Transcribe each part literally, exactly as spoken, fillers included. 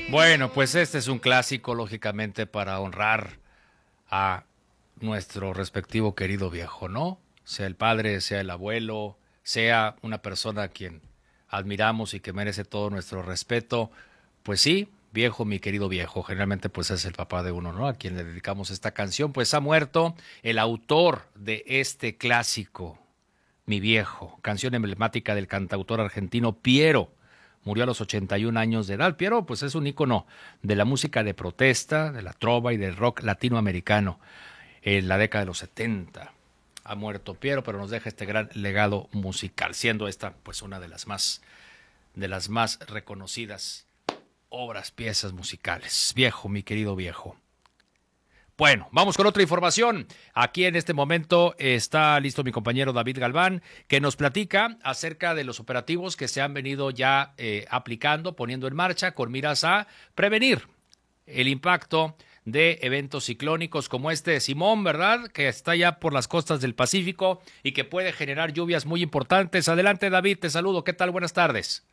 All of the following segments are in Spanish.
Bueno, pues este es un clásico, lógicamente, para honrar a nuestro respectivo querido viejo, ¿no? Sea el padre, sea el abuelo, sea una persona a quien admiramos y que merece todo nuestro respeto. Pues sí, viejo, mi querido viejo, generalmente pues es el papá de uno, ¿no? A quien le dedicamos esta canción, pues ha muerto el autor de este clásico, Mi viejo, canción emblemática del cantautor argentino Piero. Murió a los ochenta y un años de edad. Piero, pues es un ícono de la música de protesta, de la trova y del rock latinoamericano en la década de los setenta. Ha muerto Piero, pero nos deja este gran legado musical, siendo esta pues una de las más de las más reconocidas obras, piezas musicales. Viejo, mi querido viejo. Bueno, vamos con otra información. Aquí en este momento está listo mi compañero David Galván, que nos platica acerca de los operativos que se han venido ya eh, aplicando, poniendo en marcha con miras a prevenir el impacto de eventos ciclónicos como este de Simón, ¿verdad? Que está ya por las costas del Pacífico y que puede generar lluvias muy importantes. Adelante, David, te saludo. ¿Qué tal? Buenas tardes.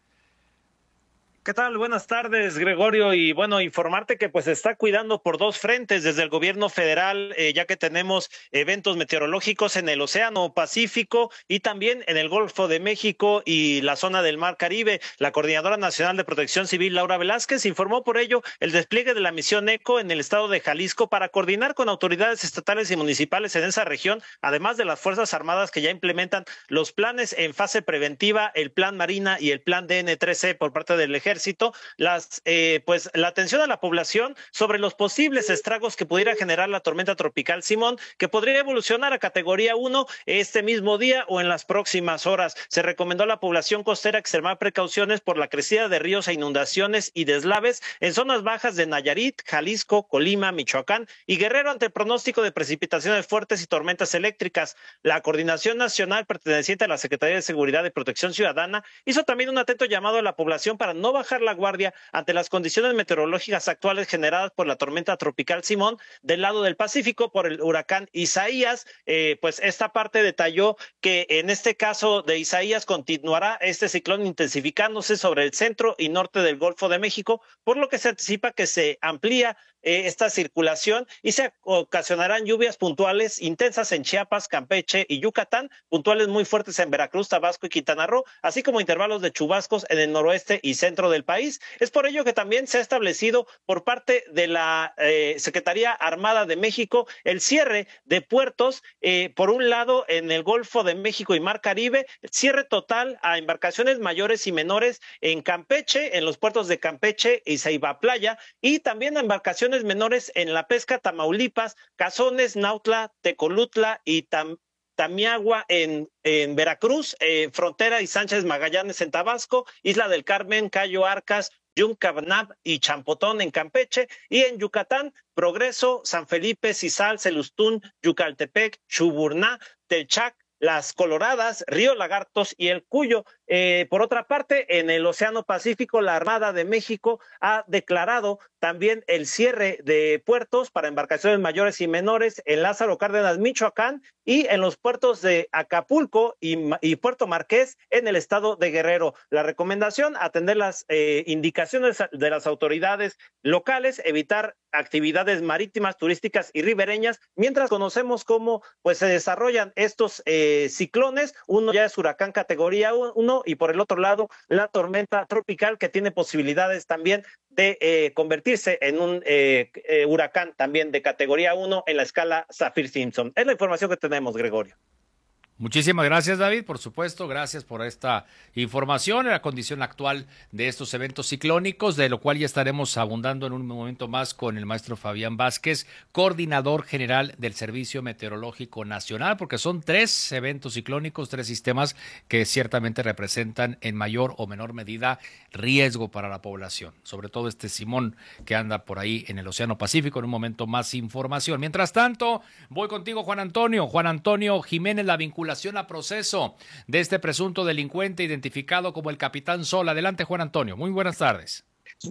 ¿Qué tal? Buenas tardes, Gregorio. Y bueno, informarte que pues se está cuidando por dos frentes desde el gobierno federal, eh, ya que tenemos eventos meteorológicos en el Océano Pacífico y también en el Golfo de México y la zona del Mar Caribe. La Coordinadora Nacional de Protección Civil, Laura Velázquez, informó por ello el despliegue de la misión ECO en el estado de Jalisco para coordinar con autoridades estatales y municipales en esa región, además de las Fuerzas Armadas que ya implementan los planes en fase preventiva, el Plan Marina y el Plan D N tres C por parte del Ejército. Ejército, las, eh, pues, la atención a la población sobre los posibles estragos que pudiera generar la tormenta tropical Simón, que podría evolucionar a categoría uno este mismo día o en las próximas horas. Se recomendó a la población costera extremar precauciones por la crecida de ríos e inundaciones y deslaves en zonas bajas de Nayarit, Jalisco, Colima, Michoacán y Guerrero ante el pronóstico de precipitaciones fuertes y tormentas eléctricas. La Coordinación Nacional perteneciente a la Secretaría de Seguridad y Protección Ciudadana hizo también un atento llamado a la población para no bajar la guardia ante las condiciones meteorológicas actuales generadas por la tormenta tropical Simón del lado del Pacífico por el huracán Isaías. Eh, pues esta parte detalló que en este caso de Isaías continuará este ciclón intensificándose sobre el centro y norte del Golfo de México, por lo que se anticipa que se amplía eh, esta circulación y se ocasionarán lluvias puntuales intensas en Chiapas, Campeche y Yucatán, puntuales muy fuertes en Veracruz, Tabasco y Quintana Roo, así como intervalos de chubascos en el noroeste y centro del país. Es por ello que también se ha establecido por parte de la eh, Secretaría Armada de México el cierre de puertos, eh, por un lado en el Golfo de México y Mar Caribe, cierre total a embarcaciones mayores y menores en Campeche, en los puertos de Campeche y Ceiba Playa, y también a embarcaciones menores en La Pesca, Tamaulipas, Cazones, Nautla, Tecolutla y Tam Tamiagua en, en Veracruz, eh, Frontera y Sánchez Magallanes en Tabasco, Isla del Carmen, Cayo Arcas, Yuncabanab y Champotón en Campeche, y en Yucatán, Progreso, San Felipe, Cizal, Celustún, Yucaltepec, Chuburná, Telchac, Las Coloradas, Río Lagartos y el Cuyo. Eh, por otra parte, en el Océano Pacífico, la Armada de México ha declarado también el cierre de puertos para embarcaciones mayores y menores en Lázaro Cárdenas, Michoacán, y en los puertos de Acapulco y, y Puerto Marqués en el estado de Guerrero. La recomendación, atender las eh, indicaciones de las autoridades locales, evitar actividades marítimas, turísticas y ribereñas, mientras conocemos cómo pues se desarrollan estos eh, ciclones. Uno ya es huracán categoría uno y por el otro lado la tormenta tropical que tiene posibilidades también de eh, convertirse en un eh, eh, huracán también de categoría uno en la escala Saffir-Simpson. Es la información que tenemos, Gregorio. Muchísimas gracias, David. Por supuesto, gracias por esta información en la condición actual de estos eventos ciclónicos, de lo cual ya estaremos abundando en un momento más con el maestro Fabián Vázquez, coordinador general del Servicio Meteorológico Nacional, porque son tres eventos ciclónicos, tres sistemas que ciertamente representan en mayor o menor medida riesgo para la población, sobre todo este Simón que anda por ahí en el Océano Pacífico. En un momento más información. Mientras tanto, voy contigo, Juan Antonio. Juan Antonio Jiménez, la vinculación a proceso de este presunto delincuente identificado como el Capitán Sol. Adelante, Juan Antonio. Muy buenas tardes.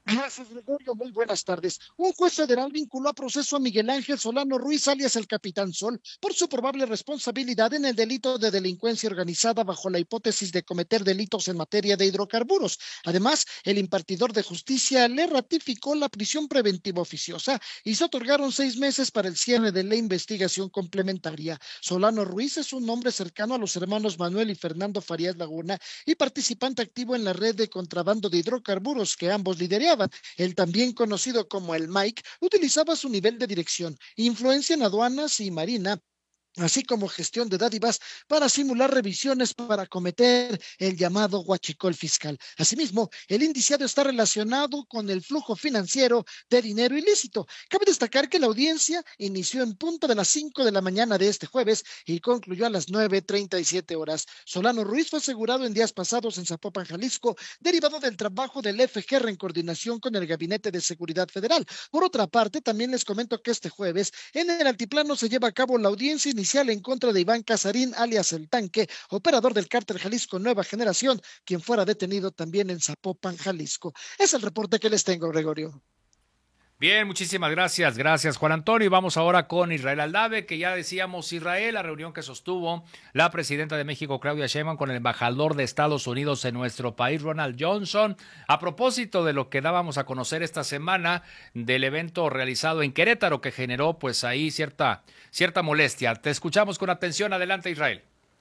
Gracias, Gregorio. Muy buenas tardes. Un juez federal vinculó a proceso a Miguel Ángel Solano Ruiz, alias el Capitán Sol, por su probable responsabilidad en el delito de delincuencia organizada bajo la hipótesis de cometer delitos en materia de hidrocarburos. Además, el impartidor de justicia le ratificó la prisión preventiva oficiosa y se otorgaron seis meses para el cierre de la investigación complementaria. Solano Ruiz es un hombre cercano a los hermanos Manuel y Fernando Farías Laguna y participante activo en la red de contrabando de hidrocarburos que ambos lideraban. El también conocido como el Mike utilizaba su nivel de dirección, influencia en aduanas y marina, así como gestión de dádivas para simular revisiones para cometer el llamado huachicol fiscal. Asimismo, el indiciado está relacionado con el flujo financiero de dinero ilícito. Cabe destacar que la audiencia inició en punto de las cinco de la mañana de este jueves y concluyó a las nueve treinta y siete horas. Solano Ruiz fue asegurado en días pasados en Zapopan, Jalisco, derivado del trabajo del F G R en coordinación con el Gabinete de Seguridad Federal. Por otra parte, también les comento que este jueves en el altiplano se lleva a cabo la audiencia inicial en contra de Iván Casarín, alias El Tanque, operador del cártel Jalisco Nueva Generación, quien fuera detenido también en Zapopan, Jalisco. Es el reporte que les tengo, Gregorio. Bien, muchísimas gracias. Gracias, Juan Antonio. Y vamos ahora con Israel Aldave, que ya decíamos Israel, la reunión que sostuvo la presidenta de México, Claudia Sheinbaum, con el embajador de Estados Unidos en nuestro país, Ronald Johnson, a propósito de lo que dábamos a conocer esta semana del evento realizado en Querétaro, que generó pues ahí cierta, cierta molestia. Te escuchamos con atención. Adelante, Israel.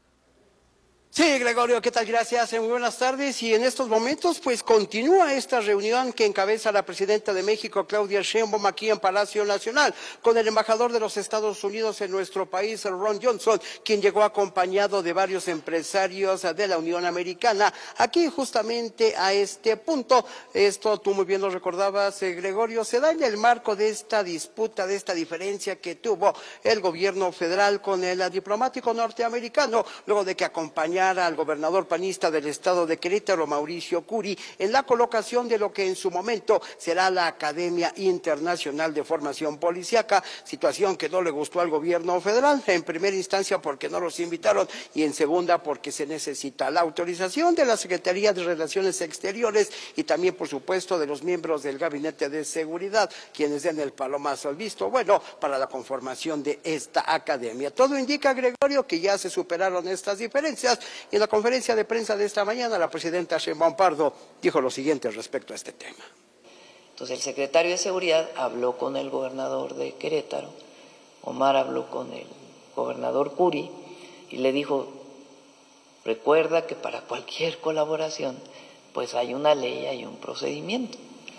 Sí, Gregorio, ¿qué tal? Gracias, muy buenas tardes. Y en estos momentos, pues continúa esta reunión que encabeza la presidenta de México, Claudia Sheinbaum, aquí en Palacio Nacional, con el embajador de los Estados Unidos en nuestro país, Ron Johnson, quien llegó acompañado de varios empresarios de la Unión Americana, aquí justamente a este punto. Esto, tú muy bien lo recordabas, eh, Gregorio, se da en el marco de esta disputa, de esta diferencia que tuvo el gobierno federal con el diplomático norteamericano, luego de que acompañara al gobernador panista del estado de Querétaro, Mauricio Curi, en la colocación de lo que en su momento será la Academia Internacional de Formación Policíaca, situación que no le gustó al gobierno federal, en primera instancia porque no los invitaron y en segunda porque se necesita la autorización de la Secretaría de Relaciones Exteriores y también, por supuesto, de los miembros del Gabinete de Seguridad, quienes den el palomazo al visto bueno para la conformación de esta academia. Todo indica, Gregorio, que ya se superaron estas diferencias. Y en la conferencia de prensa de esta mañana, la presidenta Sheinbaum Pardo dijo lo siguiente respecto a este tema. Entonces, el secretario de Seguridad habló con el gobernador de Querétaro, Omar habló con el gobernador Curi y le dijo, recuerda que para cualquier colaboración, pues hay una ley, hay un procedimiento.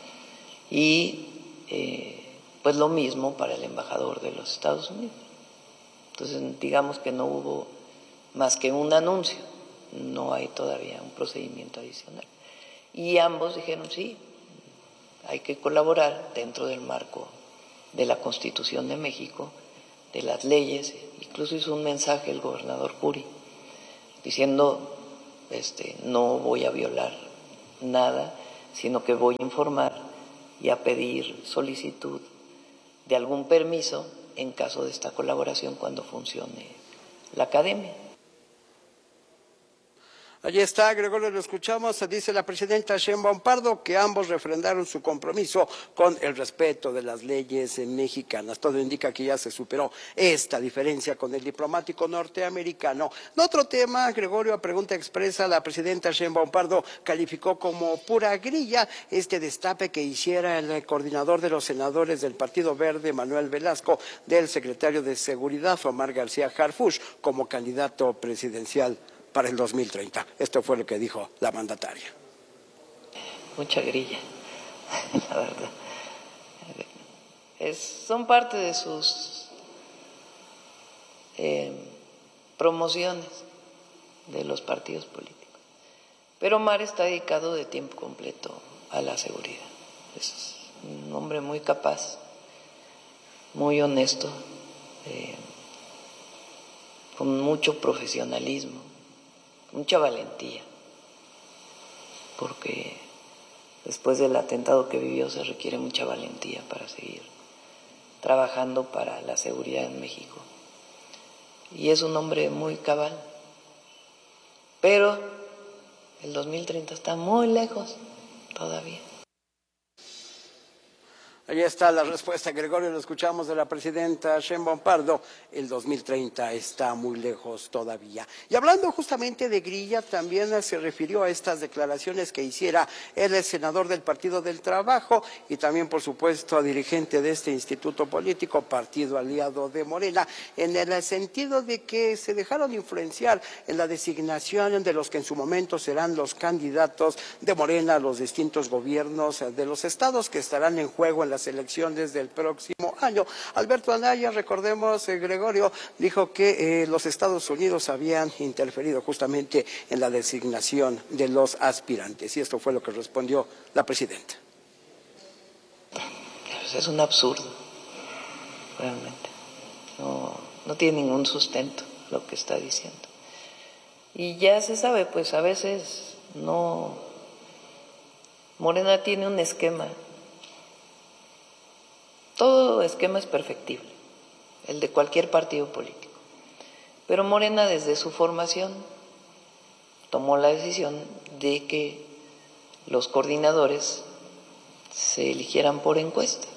Y eh, pues lo mismo para el embajador de los Estados Unidos. Entonces, digamos que no hubo más que un anuncio, no hay todavía un procedimiento adicional. Y ambos dijeron, sí, hay que colaborar dentro del marco de la Constitución de México, de las leyes. Incluso hizo un mensaje el gobernador Curi, diciendo, este, no voy a violar nada, sino que voy a informar y a pedir solicitud de algún permiso en caso de esta colaboración cuando funcione la academia. Allí está, Gregorio, lo escuchamos, dice la presidenta Sheinbaum Pardo que ambos refrendaron su compromiso con el respeto de las leyes mexicanas. Todo indica que ya se superó esta diferencia con el diplomático norteamericano. En otro tema, Gregorio, a pregunta expresa, la presidenta Sheinbaum Pardo calificó como pura grilla este destape que hiciera el coordinador de los senadores del Partido Verde, Manuel Velasco, del secretario de Seguridad, Omar García Harfuch, como candidato presidencial para el dos mil treinta. Esto fue lo que dijo la mandataria. Mucha grilla, la verdad. Es, son parte de sus eh, promociones de los partidos políticos. Pero Omar está dedicado de tiempo completo a la seguridad. Es un hombre muy capaz, muy honesto, eh, con mucho profesionalismo, mucha valentía, porque después del atentado que vivió se requiere mucha valentía para seguir trabajando para la seguridad en México. Y es un hombre muy cabal, pero el dos mil treinta está muy lejos todavía. Ahí está la respuesta, Gregorio, lo escuchamos de la presidenta Sheinbaum Pardo. El dos mil treinta está muy lejos todavía. Y hablando justamente de grilla, también se refirió a estas declaraciones que hiciera el senador del Partido del Trabajo y también, por supuesto, a dirigente de este instituto político, partido aliado de Morena, en el sentido de que se dejaron influenciar en la designación de los que en su momento serán los candidatos de Morena a los distintos gobiernos de los estados que estarán en juego en la las elecciones del próximo año. Alberto Anaya, recordemos, eh, Gregorio, dijo que eh, los Estados Unidos habían interferido justamente en la designación de los aspirantes, y esto fue lo que respondió la presidenta. Es un absurdo, realmente. No, no tiene ningún sustento lo que está diciendo. Y ya se sabe, pues a veces no... Morena tiene un esquema. Todo esquema es perfectible, el de cualquier partido político. Pero Morena, desde su formación, tomó la decisión de que los coordinadores se eligieran por encuesta.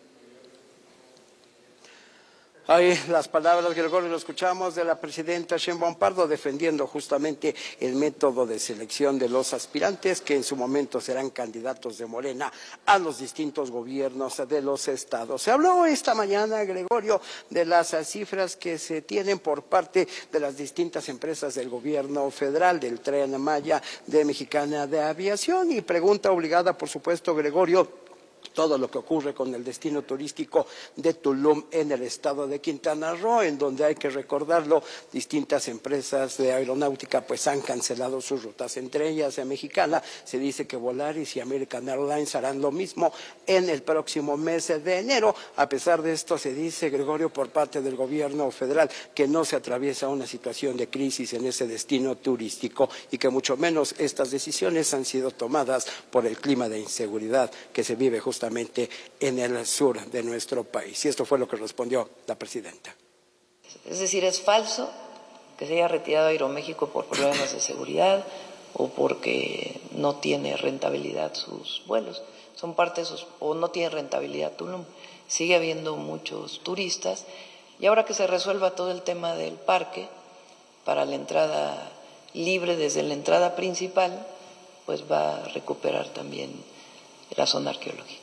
Ahí las palabras, Gregorio, lo escuchamos de la presidenta Sheinbaum Pardo defendiendo justamente el método de selección de los aspirantes que en su momento serán candidatos de Morena a los distintos gobiernos de los estados. Se habló esta mañana, Gregorio, de las cifras que se tienen por parte de las distintas empresas del gobierno federal, del Tren Maya, de Mexicana de Aviación, y pregunta obligada, por supuesto, Gregorio, todo lo que ocurre con el destino turístico de Tulum en el estado de Quintana Roo, en donde hay que recordarlo, distintas empresas de aeronáutica pues han cancelado sus rutas, entre ellas en Mexicana. Se dice que Volaris y American Airlines harán lo mismo en el próximo mes de enero. A pesar de esto, se dice, Gregorio, por parte del gobierno federal que no se atraviesa una situación de crisis en ese destino turístico y que mucho menos estas decisiones han sido tomadas por el clima de inseguridad que se vive justamente en el sur de nuestro país. Y esto fue lo que respondió la presidenta. Es decir, es falso que se haya retirado Aeroméxico por problemas de seguridad o porque no tiene rentabilidad sus vuelos. Son parte de sus, o no tiene rentabilidad Tulum. Sigue habiendo muchos turistas y ahora que se resuelva todo el tema del parque para la entrada libre desde la entrada principal, pues va a recuperar también la zona arqueológica.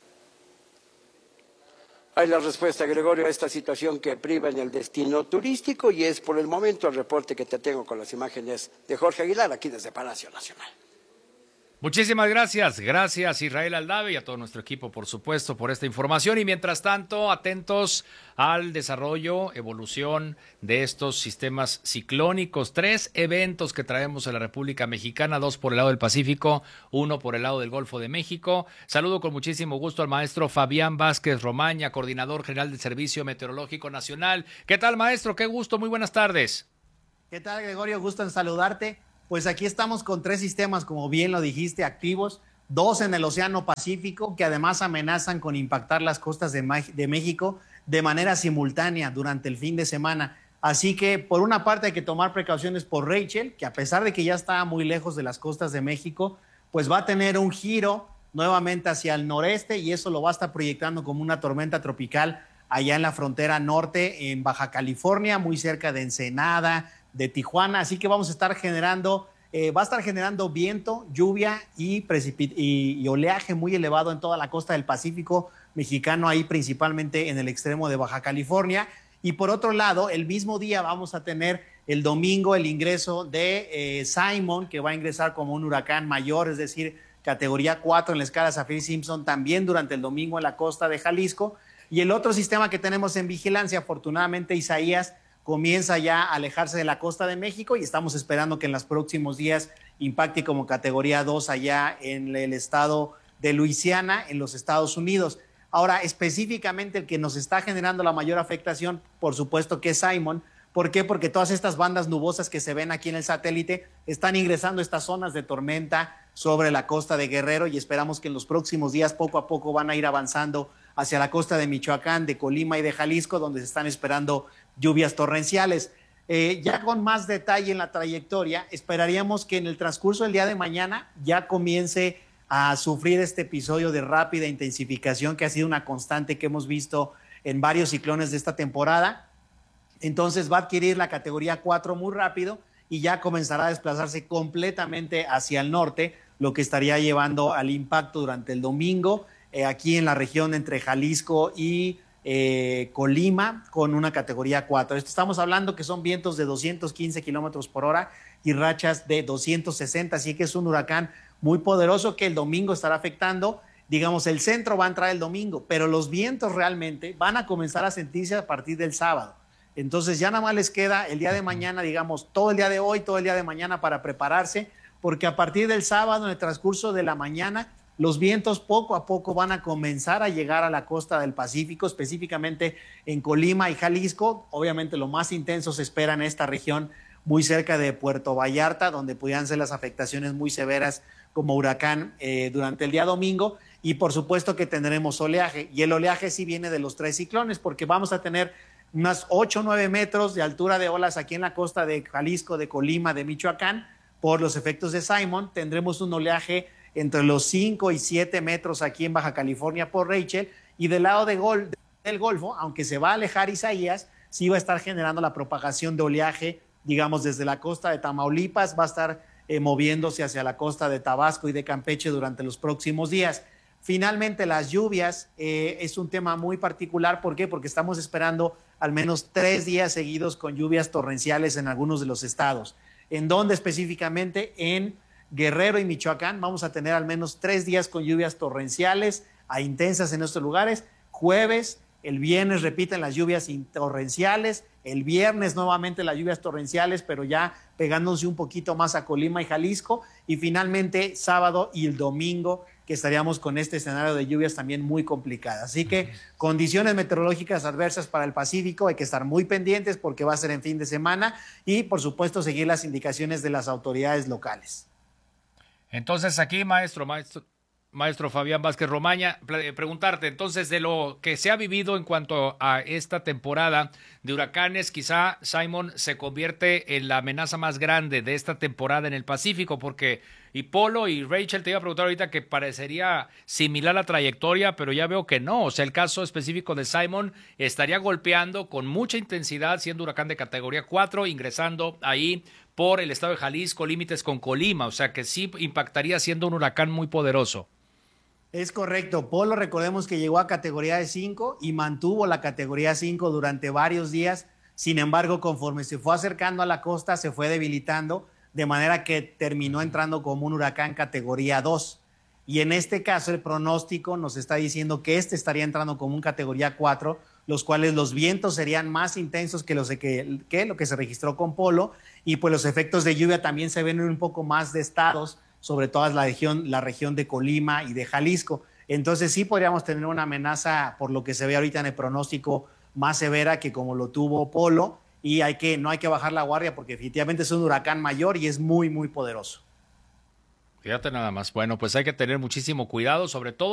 Hay la respuesta, Gregorio, a esta situación que priva en el destino turístico, y es por el momento el reporte que te tengo con las imágenes de Jorge Aguilar aquí desde Palacio Nacional. Muchísimas gracias, gracias Israel Aldave y a todo nuestro equipo, por supuesto, por esta información. Y mientras tanto, atentos al desarrollo, evolución de estos sistemas ciclónicos. Tres eventos que traemos a la República Mexicana, dos por el lado del Pacífico, uno por el lado del Golfo de México. Saludo con muchísimo gusto al maestro Fabián Vázquez Romaña, coordinador general del Servicio Meteorológico Nacional. ¿Qué tal, maestro? Qué gusto, muy buenas tardes. ¿Qué tal, Gregorio? Gusto en saludarte. Pues aquí estamos con tres sistemas, como bien lo dijiste, activos, dos en el Océano Pacífico, que además amenazan con impactar las costas de, de México de manera simultánea durante el fin de semana. Así que, por una parte, hay que tomar precauciones por Rachel, que a pesar de que ya está muy lejos de las costas de México, pues va a tener un giro nuevamente hacia el noreste y eso lo va a estar proyectando como una tormenta tropical allá en la frontera norte, en Baja California, muy cerca de Ensenada, de Tijuana, así que vamos a estar generando, eh, va a estar generando viento, lluvia y, precipit y, y oleaje muy elevado en toda la costa del Pacífico mexicano, ahí principalmente en el extremo de Baja California. Y por otro lado, el mismo día vamos a tener el domingo el ingreso de eh, Simon, que va a ingresar como un huracán mayor, es decir, categoría cuatro en la escala Saffir-Simpson, también durante el domingo en la costa de Jalisco. Y el otro sistema que tenemos en vigilancia, afortunadamente, Isaías, comienza ya a alejarse de la costa de México y estamos esperando que en los próximos días impacte como categoría dos allá en el estado de Luisiana, en los Estados Unidos. Ahora, específicamente el que nos está generando la mayor afectación, por supuesto que es Simon. ¿Por qué? Porque todas estas bandas nubosas que se ven aquí en el satélite están ingresando a estas zonas de tormenta sobre la costa de Guerrero y esperamos que en los próximos días poco a poco van a ir avanzando hacia la costa de Michoacán, de Colima y de Jalisco, donde se están esperando lluvias torrenciales. Eh, ya con más detalle en la trayectoria, esperaríamos que en el transcurso del día de mañana ya comience a sufrir este episodio de rápida intensificación que ha sido una constante que hemos visto en varios ciclones de esta temporada. Entonces va a adquirir la categoría cuatro muy rápido y ya comenzará a desplazarse completamente hacia el norte, lo que estaría llevando al impacto durante el domingo eh, aquí en la región entre Jalisco y eh, Colima con una categoría cuatro. Esto estamos hablando que son vientos de doscientos quince kilómetros por hora y rachas de doscientos sesenta, así que es un huracán muy poderoso que el domingo estará afectando. Digamos, el centro va a entrar el domingo, pero los vientos realmente van a comenzar a sentirse a partir del sábado. Entonces ya nada más les queda el día de mañana, digamos, todo el día de hoy, todo el día de mañana para prepararse, porque a partir del sábado, en el transcurso de la mañana, los vientos poco a poco van a comenzar a llegar a la costa del Pacífico, específicamente en Colima y Jalisco. Obviamente lo más intenso se espera en esta región muy cerca de Puerto Vallarta, donde pudieran ser las afectaciones muy severas como huracán eh, durante el día domingo. Y por supuesto que tendremos oleaje, y el oleaje sí viene de los tres ciclones, porque vamos a tener unas ocho o nueve metros de altura de olas aquí en la costa de Jalisco, de Colima, de Michoacán. Por los efectos de Simon tendremos un oleaje entre los cinco y siete metros aquí en Baja California por Rachel, y del lado de Gol del Golfo, aunque se va a alejar Isaías, sí va a estar generando la propagación de oleaje, digamos, desde la costa de Tamaulipas, va a estar eh, moviéndose hacia la costa de Tabasco y de Campeche durante los próximos días. Finalmente, las lluvias eh, es un tema muy particular. ¿Por qué? Porque estamos esperando al menos tres días seguidos con lluvias torrenciales en algunos de los estados. ¿En dónde específicamente? En Guerrero y Michoacán vamos a tener al menos tres días con lluvias torrenciales a intensas en estos lugares. Jueves, el viernes repiten las lluvias torrenciales, el viernes nuevamente las lluvias torrenciales, pero ya pegándose un poquito más a Colima y Jalisco, y finalmente sábado y el domingo, que estaríamos con este escenario de lluvias también muy complicadas. Así que condiciones meteorológicas adversas para el Pacífico, hay que estar muy pendientes porque va a ser en fin de semana, y por supuesto seguir las indicaciones de las autoridades locales. Entonces aquí, maestro, maestro, maestro Fabián Vázquez Romaña, preguntarte, entonces, de lo que se ha vivido en cuanto a esta temporada de huracanes, quizá Simon se convierte en la amenaza más grande de esta temporada en el Pacífico, porque y Polo y Rachel, te iba a preguntar ahorita que parecería similar la trayectoria, pero ya veo que no. O sea, el caso específico de Simon estaría golpeando con mucha intensidad, siendo huracán de categoría cuatro, ingresando ahí por el estado de Jalisco, límites con Colima, o sea que sí impactaría siendo un huracán muy poderoso. Es correcto. Polo, recordemos que llegó a categoría de cinco y mantuvo la categoría cinco durante varios días. Sin embargo, conforme se fue acercando a la costa, se fue debilitando, de manera que terminó entrando como un huracán categoría dos. Y en este caso, el pronóstico nos está diciendo que este estaría entrando como un categoría cuatro, los cuales los vientos serían más intensos que, los que, que lo que se registró con Polo, y pues los efectos de lluvia también se ven un poco más de estados, sobre todo la región, la región de Colima y de Jalisco. Entonces sí podríamos tener una amenaza, por lo que se ve ahorita en el pronóstico, más severa que como lo tuvo Polo, y hay que, no hay que bajar la guardia porque definitivamente es un huracán mayor y es muy, muy poderoso. Fíjate nada más. Bueno, pues hay que tener muchísimo cuidado, sobre todo